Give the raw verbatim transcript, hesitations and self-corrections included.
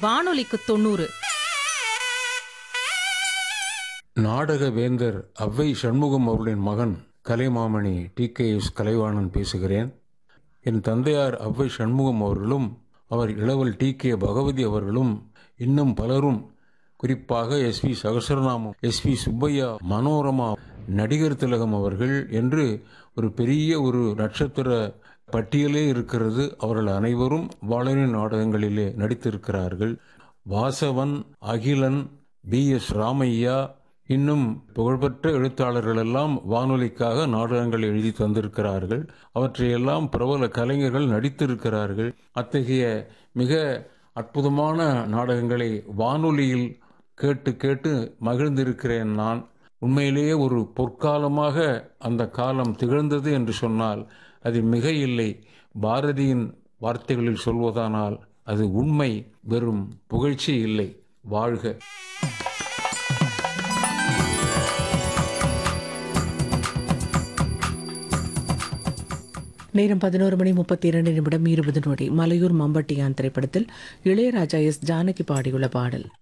வானொலிக்கு தொண்ணூறு. நாடக வேந்தர் அவ்வை சண்முகம் அவர்களின் மகன் Kalaimamani D K S Kalaivanan பேசுகிறேன். என் தந்தையார் அவ்வை சண்முகம் அவர்களும் அவர் இளவல் டி கே பகவதி அவர்களும் இன்னும் பலரும், குறிப்பாக S we Sahasranamam, S we Subbaiah, Manorama, நடிகர் திலகம் அவர்கள் என்று ஒரு பெரிய ஒரு நட்சத்திர பட்டியலே இருக்கிறது. அவர்கள் அனைவரும் வானொலி நாடகங்களிலே நடித்திருக்கிறார்கள். வாசவன், அகிலன், பி எஸ் ராமையா, இன்னும் புகழ்பெற்ற எழுத்தாளர்கள் எல்லாம் வானொலிக்காக நாடகங்கள் எழுதி தந்திருக்கிறார்கள். அவற்றையெல்லாம் பிரபல கலைஞர்கள் நடித்திருக்கிறார்கள். அத்தகைய மிக அற்புதமான நாடகங்களை வானொலியில் கேட்டு கேட்டு மகிழ்ந்திருக்கிறேன் நான். உண்மையிலேயே ஒரு பொற்காலமாக அந்த காலம் திகழ்ந்தது என்று சொன்னால் அது மிக இல்லை. பாரதியின் வார்த்தைகளில் சொல்வதானால் அது உண்மை, வெறும் புகழ்ச்சி இல்லை. வாழ்க. நேரம் பதினோரு மணி முப்பத்தி இரண்டு நிமிடம் இருபது நொடி. மலையூர் மம்பட்டியான் திரைப்படத்தில் இளையராஜா எஸ் ஜானகி பாடியுள்ள பாடல்.